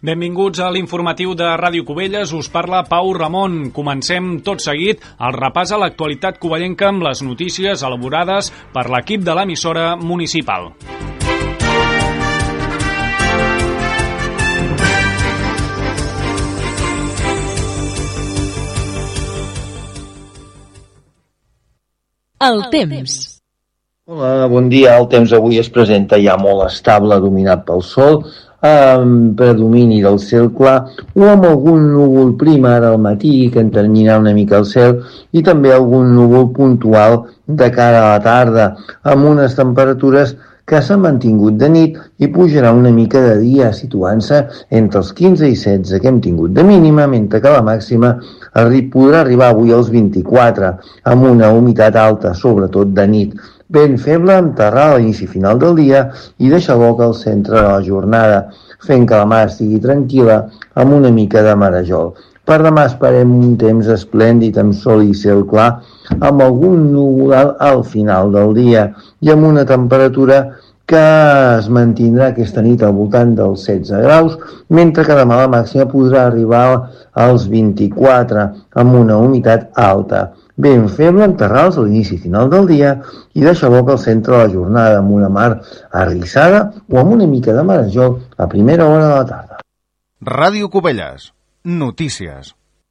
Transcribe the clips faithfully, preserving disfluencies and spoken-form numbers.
Benvinguts a l'informatiu de Ràdio Cubelles, us parla Pau Ramon. Comencem tot seguit el repàs a l'actualitat covellenca amb les notícies elaborades per l'equip de l'emissora municipal. El temps. Hola, bon dia. El temps avui es presenta ja molt estable, dominat pel sol, amb predomini del cel clar o amb algun núvol prim ara al matí que enternyirà una mica el cel i també algun núvol puntual de cara a la tarda, amb unes temperatures que s'han mantingut de nit i pujarà una mica de dia, situant-se entre els quinze i setze que hem tingut de mínima, mentre que la màxima podrà arribar avui als vint-i-quatre, amb una humitat alta, sobretot de nit. Vent feble amb terral a l'inici final del dia i deixa boca al centre de la jornada, fent que la mar estigui tranquil·la amb una mica de marejol. Per demà esperem un temps esplèndid amb sol i cel clar, amb algun núvol al final del dia i amb una temperatura que es mantindrà aquesta nit al voltant dels setze graus, mentre que demà la màxima podrà arribar als vint-i-quatre amb una humitat alta. Vent feble amb terrals a l'inici final del dia i deixa boca al centre de la jornada amb una mar arrissada o amb una mica de marejol a primera hora de la tarda. Ràdio Cubelles. Notícies.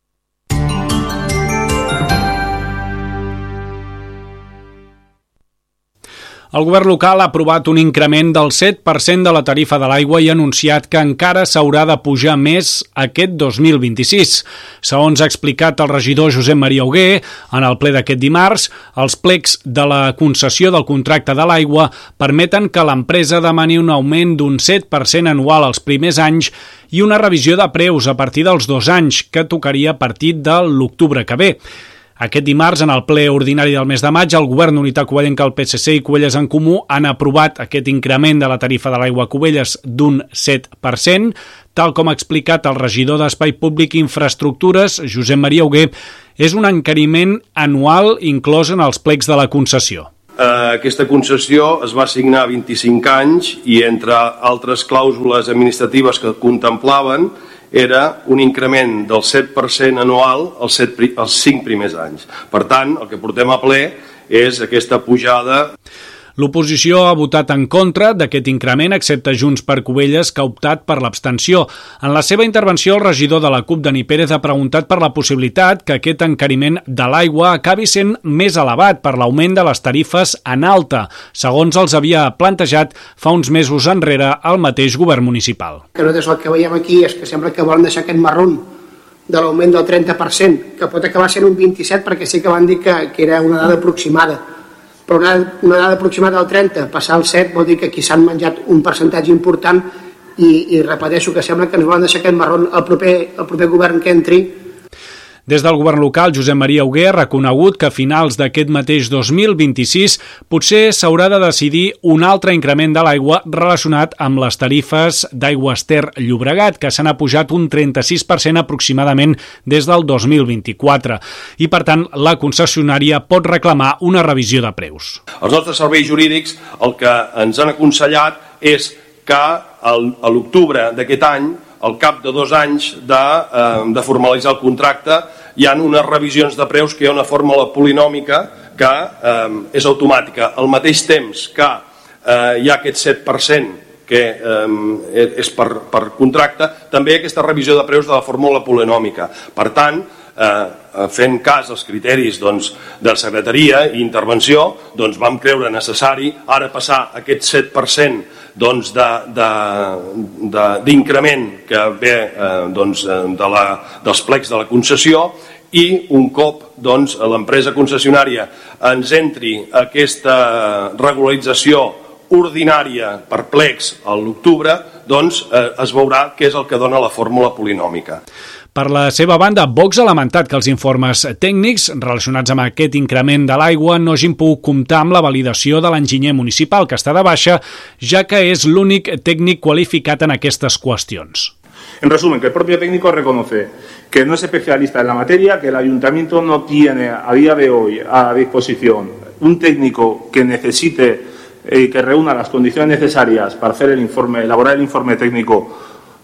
El govern local ha aprovat un increment del set per cent de la tarifa de l'aigua i ha anunciat que encara s'haurà de pujar més aquest dos mil vint-i-sis. Segons ha explicat el regidor Josep Maria Hugué en el ple d'aquest dimarts, els plecs de la concessió del contracte de l'aigua permeten que l'empresa demani un augment d'un set per cent anual els primers anys i una revisió de preus a partir dels dos anys, que tocaria a partir de l'octubre que ve. Aquest dimarts, en el ple ordinari del mes de maig, el Govern d'Unitat Covellenca, el P S C i Cubelles en Comú han aprovat aquest increment de la tarifa de l'aigua a Cubelles d'un set per cent. Tal com ha explicat el regidor d'Espai Públic i Infraestructures, Josep Maria Hugué, és un encariment anual inclòs en els plecs de la concessió. Aquesta concessió es va signar vint-i-cinc anys i, entre altres clàusules administratives que contemplaven, era un increment del set per cent anual als, set, als cinc primers anys. Per tant, el que portem a ple és aquesta pujada. L'oposició ha votat en contra d'aquest increment, excepte Junts per Cubelles, que ha optat per l'abstenció. En la seva intervenció, el regidor de la CUP, Dani Pérez, ha preguntat per la possibilitat que aquest encariment de l'aigua acabi sent més elevat per l'augment de les tarifes en alta, segons els havia plantejat fa uns mesos enrere el mateix govern municipal. Que nosaltres el que veiem aquí és que sembla que volen deixar aquest marron de l'augment del trenta per cent, que pot acabar sent un vint-i-set, perquè sí que van dir que, que era una dada aproximada. Però una, una dada aproximada del trenta, passar al set, vol dir que aquí s'han menjat un percentatge important i, i repeteixo que sembla que ens volen deixar aquest marron el proper, el proper govern que entri. Des del govern local, Josep Maria Hugué ha reconegut que a finals d'aquest mateix dos mil vint-i-sis potser s'haurà de decidir un altre increment de l'aigua relacionat amb les tarifes d'Aigües Ter Llobregat, que s'han apujat un trenta-sis per cent aproximadament des del dos mil vint-i-quatre. I, per tant, la concessionària pot reclamar una revisió de preus. Els nostres serveis jurídics el que ens han aconsellat és que a l'octubre d'aquest any, al cap de dos anys de, eh, de formalitzar el contracte, hi ha unes revisions de preus que hi ha una fórmula polinòmica que eh, és automàtica. Al mateix temps que eh, hi ha aquest set per cent que eh, és per, per contracte, també hi ha aquesta revisió de preus de la fórmula polinòmica. Per tant, eh, fent cas als criteris doncs, de secretaria i intervenció, doncs, vam creure necessari ara passar aquest set per cent doncs, d'increment que ve eh, doncs, de la, dels plecs de la concessió, i un cop doncs, l'empresa concessionària ens entri aquesta regularització ordinària per plecs a l'octubre, doncs eh, es veurà què és el que dona la fórmula polinòmica. Per la seva banda, Vox ha lamentat que els informes tècnics relacionats amb aquest increment de l'aigua no hagin pogut comptar amb la validació de l'enginyer municipal, que està de baixa, ja que és l'únic tècnic qualificat en aquestes qüestions. En resumen, que el propio técnico reconoce que no es especialista en la materia, que el ayuntamiento no tiene a día de hoy a disposición un técnico que necesite y eh, que reúna las condiciones necesarias para hacer el informe, elaborar el informe técnico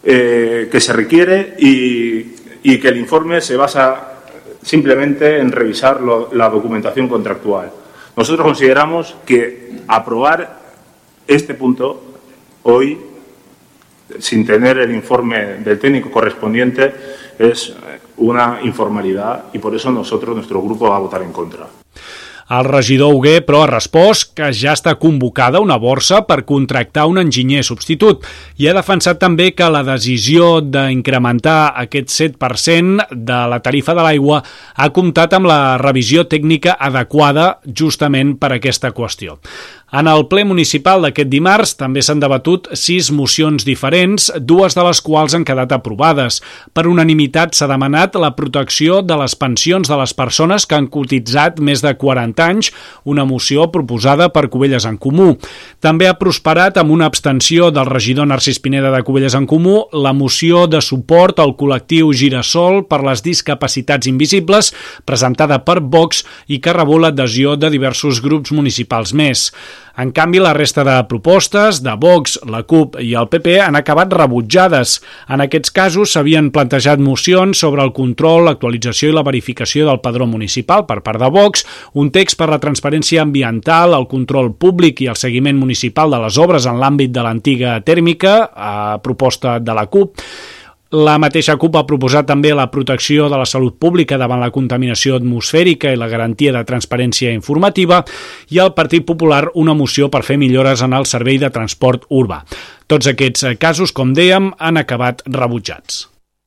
eh, que se requiere y, y que el informe se basa simplemente en revisar lo, la documentación contractual. Nosotros consideramos que aprobar este punto hoy, sin tener el informe del técnico correspondiente, es una informalidad y por eso nosotros, nuestro grupo, va a votar en contra. El regidor Hugué, però, ha respost que ja està convocada una borsa per contractar un enginyer substitut i ha defensat també que la decisió d'incrementar aquest set per cent de la tarifa de l'aigua ha comptat amb la revisió tècnica adequada justament per aquesta qüestió. En el ple municipal d'aquest dimarts també s'han debatut sis mocions diferents, dues de les quals han quedat aprovades. Per unanimitat s'ha demanat la protecció de les pensions de les persones que han cotitzat més de quaranta anys, una moció proposada per Cubelles en Comú. També ha prosperat amb una abstenció del regidor Narcís Pineda de Cubelles en Comú la moció de suport al col·lectiu Girasol per les discapacitats invisibles, presentada per Vox i que rebut l'adhesió de diversos grups municipals més. En canvi, la resta de propostes de Vox, la CUP i el P P han acabat rebutjades. En aquests casos s'havien plantejat mocions sobre el control, l'actualització i la verificació del padró municipal per part de Vox, un text per la transparència ambiental, el control públic i el seguiment municipal de les obres en l'àmbit de l'antiga tèrmica, a proposta de la CUP. La mateixa CUP ha proposat també la protecció de la salut pública davant la contaminació atmosfèrica i la garantia de transparència informativa i el Partit Popular una moció per fer millores en el servei de transport urbà. Tots aquests casos, com dèiem, han acabat rebutjats.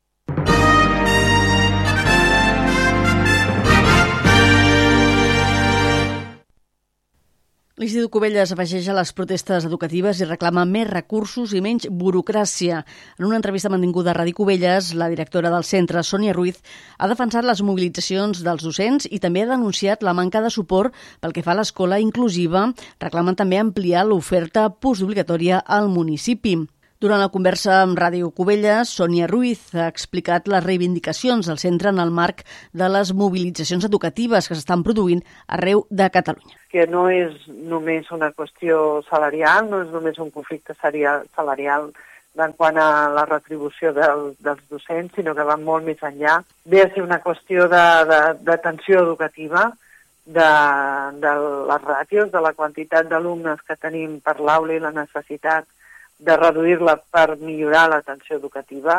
L'Institut Cubelles afegeix a les protestes educatives i reclama més recursos i menys burocràcia. En una entrevista mantinguda a Ràdio Cubelles, la directora del centre, Sònia Ruiz, ha defensat les mobilitzacions dels docents i també ha denunciat la manca de suport pel que fa a l'escola inclusiva. Reclamen també ampliar l'oferta postobligatòria al municipi. Durant la conversa amb Ràdio Cubelles, Sònia Ruiz ha explicat les reivindicacions del centre en el marc de les mobilitzacions educatives que s'estan produint arreu de Catalunya. Que no és només una qüestió salarial, no és només un conflicte salarial en quant a la retribució del, dels docents, sinó que va molt més enllà. Ve a ser una qüestió d'atenció educativa, de, de les ràtios, de la quantitat d'alumnes que tenim per l'aula i la necessitat de reduir-la per millorar l'atenció educativa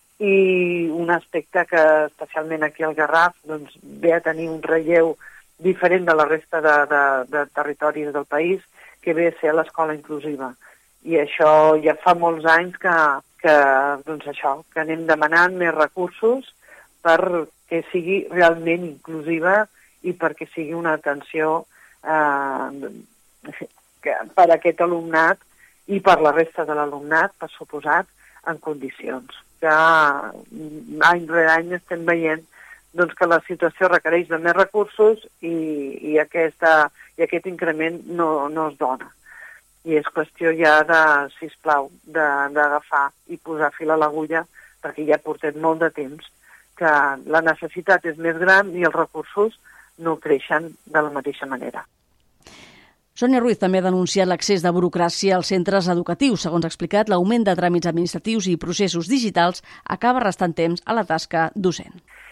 i un aspecte que especialment aquí al Garraf doncs, ve a tenir un relleu diferent de la resta de, de, de territoris del país, que ve a ser l'escola inclusiva. I això ja fa molts anys que, que, doncs això, que anem demanant més recursos perquè sigui realment inclusiva i perquè sigui una atenció eh, que, per a aquest alumnat i per la resta de l'alumnat, per suposat, en condicions. Que any rere any estem veient doncs, que la situació requereix de més recursos i, i, aquesta, i aquest increment no, no es dona. I és qüestió ja de, sisplau, d'agafar i posar fil a l'agulla, perquè ja portem molt de temps que la necessitat és més gran i els recursos no creixen de la mateixa manera. Sònia Ruiz també ha denunciat l'accés de burocràcia als centres educatius. Segons ha explicat, l'augment de tràmits administratius i processos digitals acaba restant temps a la tasca docent.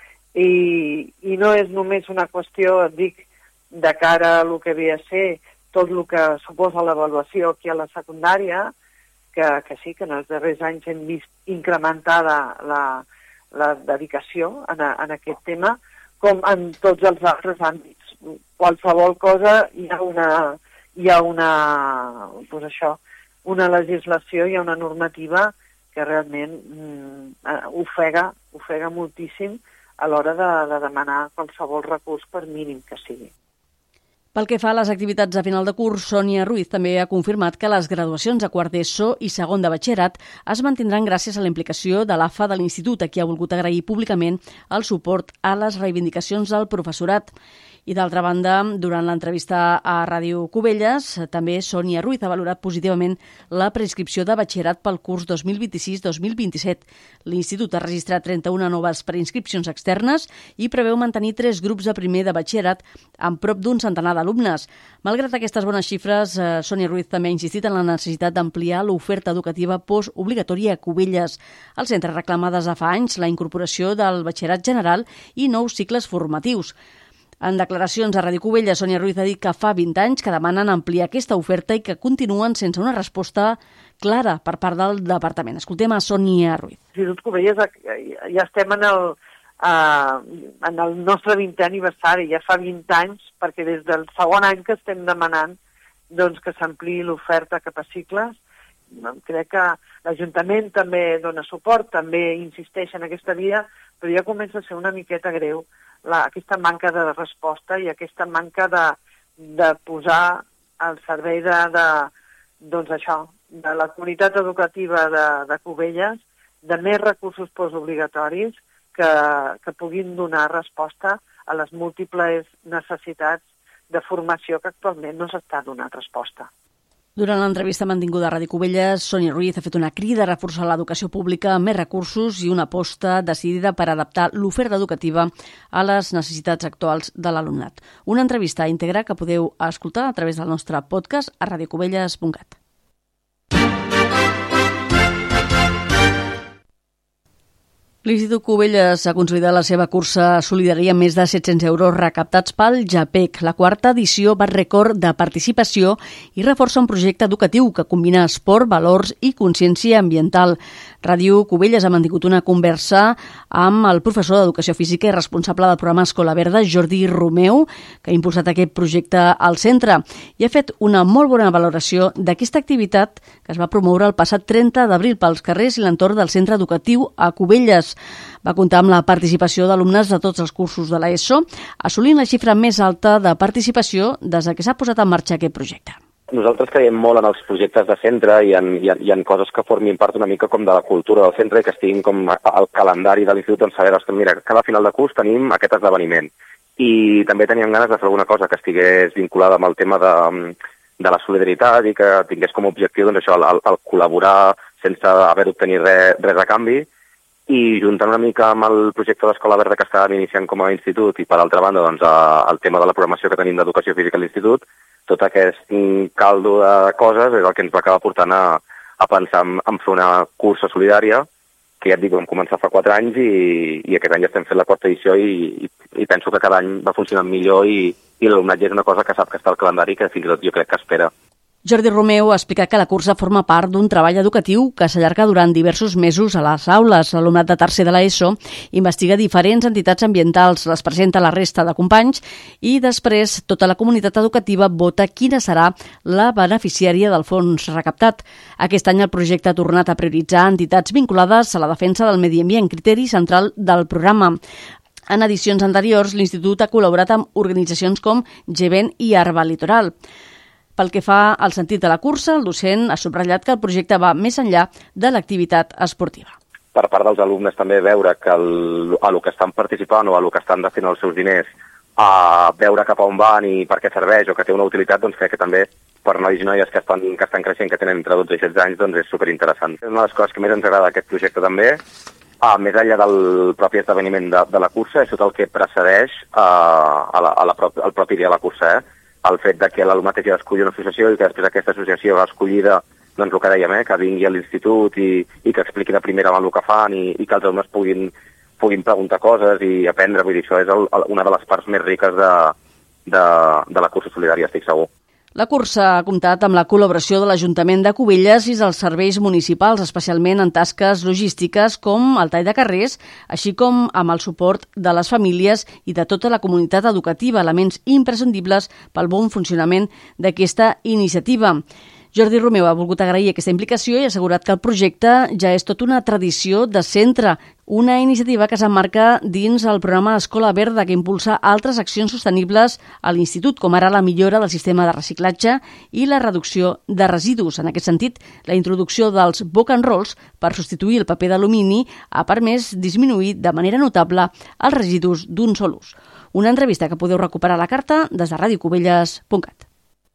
I, i no és només una qüestió, et dic, de cara a el que ve a ser tot el que suposa l'avaluació aquí a la secundària, que, que sí, que en els darrers anys hem vist incrementada la, la dedicació en, a, en aquest tema, com en tots els altres àmbits. Qualsevol cosa hi ha una... hi ha una, doncs això, una legislació, hi ha una normativa que realment mm, ofega, ofega moltíssim a l'hora de, de demanar qualsevol recurs per mínim que sigui. Pel que fa a les activitats a final de curs, Sònia Ruiz també ha confirmat que les graduacions a quart d'ESO i segon de batxillerat es mantindran gràcies a la implicació de l'A F A de l'Institut, a qui ha volgut agrair públicament el suport a les reivindicacions del professorat. I d'altra banda, durant l'entrevista a Ràdio Cubelles, també Sònia Ruiz ha valorat positivament la preinscripció de batxillerat pel curs dos mil vint-i-sis dos mil vint-i-set. L'Institut ha registrat trenta-una noves preinscripcions externes i preveu mantenir tres grups de primer de batxillerat amb prop d'un centenar d'alumnes. Malgrat aquestes bones xifres, Sònia Ruiz també ha insistit en la necessitat d'ampliar l'oferta educativa postobligatòria a Cubelles. El centre reclama des de fa anys la incorporació del batxillerat general i nous cicles formatius. En declaracions a Ràdio Cubelles, Sònia Ruiz ha dit que fa vint anys que demanen ampliar aquesta oferta i que continuen sense una resposta clara per part del departament. Escoltem a Sònia Ruiz. L'Institut Cubelles ja estem en el, uh, en el nostre vintè aniversari, ja fa vint anys, perquè des del segon any que estem demanant doncs, que s'ampliï l'oferta cap a cicles. Crec que l'Ajuntament també dona suport, també insisteix en aquesta via, però ja comença a ser una miqueta greu La, aquesta manca de resposta i aquesta manca de, de posar al servei de, de, doncs això, de la comunitat educativa de, de Cubelles, de més recursos postobligatoris que, que puguin donar resposta a les múltiples necessitats de formació que actualment no s'està donant resposta. Durant l'entrevista mantinguda a Ràdio Cubelles, Sònia Ruiz ha fet una crida a reforçar l'educació pública amb més recursos i una aposta decidida per adaptar l'oferta educativa a les necessitats actuals de l'alumnat. Una entrevista íntegra que podeu escoltar a través del nostre podcast a radiocubelles punt cat. L'Institut Cubelles ha consolidat la seva cursa solidària amb més de set-cents euros recaptats pel JAPEC. La quarta edició va rècord de participació i reforça un projecte educatiu que combina esport, valors i consciència ambiental. Ràdio Cubelles ha mantingut una conversa amb el professor d'Educació Física i responsable del programa Escola Verda, Jordi Romeu, que ha impulsat aquest projecte al centre i ha fet una molt bona valoració d'aquesta activitat que es va promoure el passat trenta d'abril pels carrers i l'entorn del centre educatiu a Cubelles. Va comptar amb la participació d'alumnes de tots els cursos de l'ESO, assolint la xifra més alta de participació des que s'ha posat en marxa aquest projecte. Nosaltres creiem molt en els projectes de centre i en, i en, i en coses que formin part una mica com de la cultura del centre i que estiguin com al calendari de l'institut, on saber, ostres, mira, cada final de curs tenim aquest esdeveniment. I també teníem ganes de fer alguna cosa que estigués vinculada amb el tema de, de la solidaritat i que tingués com a objectiu doncs, això, el, el, el col·laborar sense haver d'obtenir res, res a canvi. I juntant una mica amb el projecte d'Escola Verda que estàvem iniciant com a institut i per altra banda doncs, el tema de la programació que tenim d'educació física a l'institut, tot aquest caldo de coses és el que ens va acabar portant a, a pensar en, en fer una cursa solidària que ja et dic, vam començar fa quatre anys i, i aquest any ja estem fent la quarta edició i, i, i penso que cada any va funcionant millor i, i l'alumnat ja és una cosa que sap que està al calendari que fins i tot jo crec que espera. Jordi Romeu ha explicat que la cursa forma part d'un treball educatiu que s'allarga durant diversos mesos a les aules. L'alumnat de tercer de l'ESO investiga diferents entitats ambientals, les presenta a la resta de companys i després tota la comunitat educativa vota quina serà la beneficiària del fons recaptat. Aquest any el projecte ha tornat a prioritzar entitats vinculades a la defensa del medi ambient, criteri central del programa. En edicions anteriors, l'Institut ha col·laborat amb organitzacions com Gevent i Arba Litoral. Pel que fa al sentit de la cursa, el docent ha subratllat que el projecte va més enllà de l'activitat esportiva. Per part dels alumnes també veure que el, a lo que estan participant o a lo que estan destinant els seus diners a veure cap a on van i per què serveix o que té una utilitat, doncs crec que també per nois i noies que estan, que estan creixent, que tenen entre dotze i setze anys, doncs és superinteressant. És una de les coses que més ens agrada d'aquest projecte també, a més enllà del propi esdeveniment de, de la cursa, és tot el que precedeix a, a la, a la prop, al propi dia de la cursa, eh? El fet de que l'alumnat hagi d'escollir una associació i que després aquesta associació escollida, doncs el que dèiem, eh, que vingui a l'institut i, i que expliqui de primera mà el que fan i, i que els alumnes puguin, puguin preguntar coses i aprendre. Vull dir, això és el, una de les parts més riques de, de, de la cursa solidària, estic segur. La cursa ha comptat amb la col·laboració de l'Ajuntament de Cubelles i dels serveis municipals, especialment en tasques logístiques com el tall de carrers, així com amb el suport de les famílies i de tota la comunitat educativa, elements imprescindibles pel bon funcionament d'aquesta iniciativa. Jordi Romeu ha volgut agrair aquesta implicació i ha assegurat que el projecte ja és tot una tradició de centre, una iniciativa que s'emmarca dins el programa Escola Verda, que impulsa altres accions sostenibles a l'Institut, com ara la millora del sistema de reciclatge i la reducció de residus. En aquest sentit, la introducció dels book and rolls per substituir el paper d'alumini ha permès disminuir de manera notable els residus d'un sol ús. Una entrevista que podeu recuperar a la carta des de radio cubelles punt cat.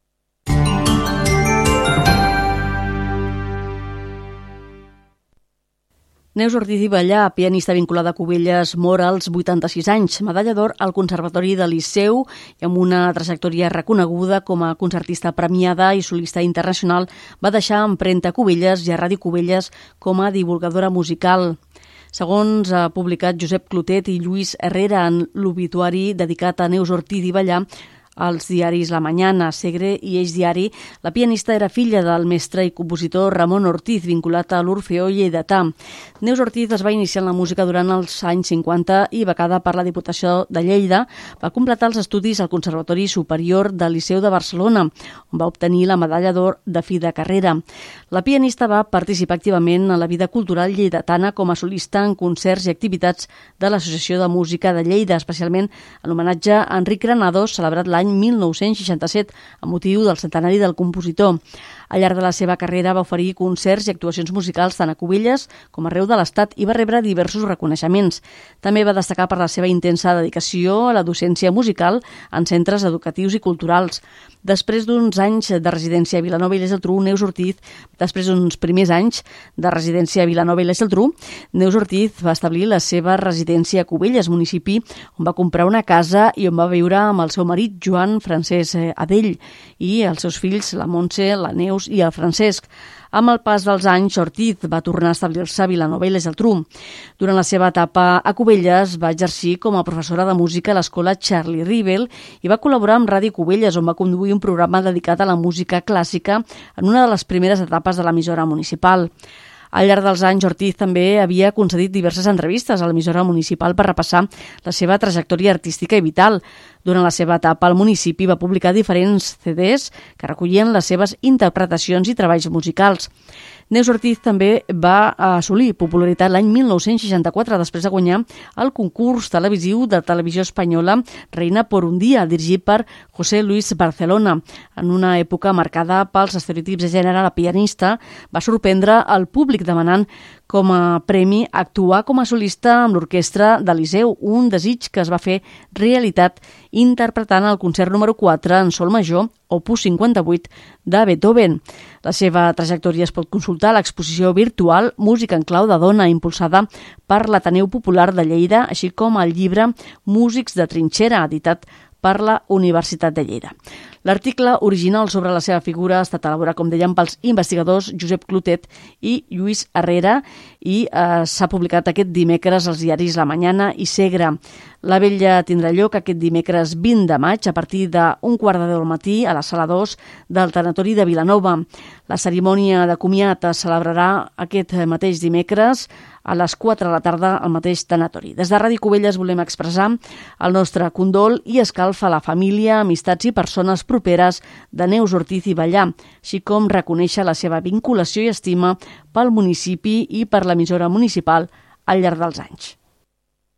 Neus Ortiz i Ballà, pianista vinculada a Cubelles, mor als vuitanta-sis anys, medalla d'or al Conservatori del Liceu i amb una trajectòria reconeguda com a concertista premiada i solista internacional, va deixar empremta a Cubelles i a Ràdio Cubelles com a divulgadora musical. Segons ha publicat Josep Clotet i Lluís Herrera en l'obituari dedicat a Neus Ortiz i Ballà, als diaris La Mañana, Segre i Eix Diari, la pianista era filla del mestre i compositor Ramon Ortiz, vinculat a l'Orfeó lleidatà. Neus Ortiz es va iniciar en la música durant els anys cinquanta i, becada per la Diputació de Lleida, va completar els estudis al Conservatori Superior del Liceu de Barcelona, on va obtenir la medalla d'or de fi de carrera. La pianista va participar activament en la vida cultural lleidatana com a solista en concerts i activitats de l'Associació de Música de Lleida, especialment en homenatge a Enric Granados, celebrat l'any mil nou-cents seixanta-set, amb motiu del centenari del compositor. Al llarg de la seva carrera va oferir concerts i actuacions musicals tant a Cubelles com arreu de l'Estat i va rebre diversos reconeixements. També va destacar per la seva intensa dedicació a la docència musical en centres educatius i culturals. Després d'uns anys de residència a Vilanova i la Geltrú, Neus Ortiz, després d'uns primers anys de residència a Vilanova i la Geltrú, Neus Ortiz va establir la seva residència a Cubelles, municipi on va comprar una casa i on va viure amb el seu marit, Joan Francesc Adell, i els seus fills, la Montse, la Neus i el Francesc. Amb el pas dels anys, Ortiz va tornar a establir-se a Vilanova i la Geltrú. Durant la seva etapa a Cubelles va exercir com a professora de música a l'escola Charlie Rivel i va col·laborar amb Ràdio Cubelles, on va conduir un programa dedicat a la música clàssica en una de les primeres etapes de l'emissora municipal. Al llarg dels anys, Ortiz també havia concedit diverses entrevistes a l'emissora municipal per repassar la seva trajectòria artística i vital. Durant la seva etapa al municipi va publicar diferents C Ds que recollien les seves interpretacions i treballs musicals. Neus Ortiz també va assolir popularitat l'any mil nou-cents seixanta-quatre després de guanyar el concurs televisiu de Televisió Espanyola Reina por un día, dirigit per José Luis Barcelona. En una època marcada pels estereotips de gènere, la pianista va sorprendre el públic demanant com a premi actuar com a solista amb l'orquestra del Liceu, un desig que es va fer realitat interpretant el concert número quatre en sol major, opus cinquanta-vuit, de Beethoven. La seva trajectòria es pot consultar a l'exposició virtual Música en clau de dona, impulsada per l'Ateneu Popular de Lleida, així com el llibre Músics de trinxera, editat per la Universitat de Lleida. L'article original sobre la seva figura ha estat elaborat, com dèiem, pels investigadors Josep Clotet i Lluís Herrera i eh, s'ha publicat aquest dimecres als diaris La Mañana i Segre. La vetlla tindrà lloc aquest dimecres vint de maig a partir d'un quart de deu del matí a la sala dos del Tanatori de Vilanova. La cerimònia de comiat es celebrarà aquest mateix dimecres a les quatre de la tarda al mateix tanatori. Des de Ràdio Cubelles volem expressar el nostre condol i escalf a la família, amistats i persones properes de Neus Ortiz i Ballà, així com reconèixer la seva vinculació i estima pel municipi i per l'emissora municipal al llarg dels anys.